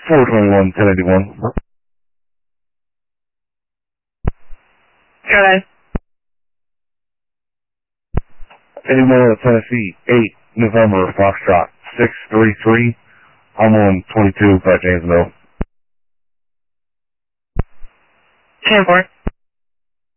421, 1081. Go ahead. 81 Tennessee, 8 November, Foxtrot, 633. I'm on 22 by Janesville. 10-4.